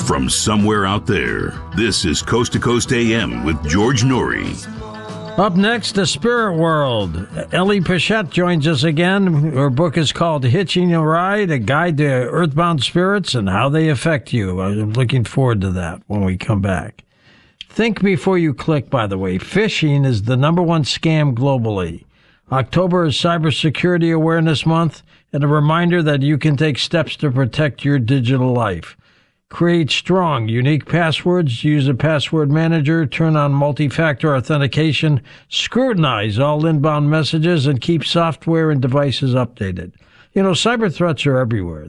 From somewhere out there, this is Coast to Coast AM with George Norrie. Up next, The Spirit World. Ellie Pichette joins us again. Her book is called Hitching a Ride, A Guide to Earthbound Spirits and How They Affect You. I'm looking forward to that when we come back. Think before you click, by the way. Phishing is the number one scam globally. October is Cybersecurity Awareness Month, and a reminder that you can take steps to protect your digital life. Create strong, unique passwords, use a password manager, turn on multi-factor authentication, scrutinize all inbound messages, and keep software and devices updated. You know, cyber threats are everywhere.